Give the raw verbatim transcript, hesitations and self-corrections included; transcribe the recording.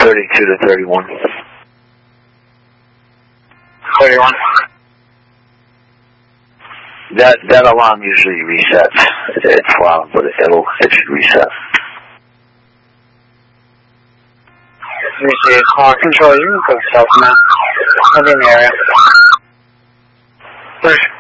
thirty-two to thirty-one. thirty-one. That that alarm usually resets at twelve, but it'll it should reset. Let me see. Call control. You can go south now. I'll be in the area. Push.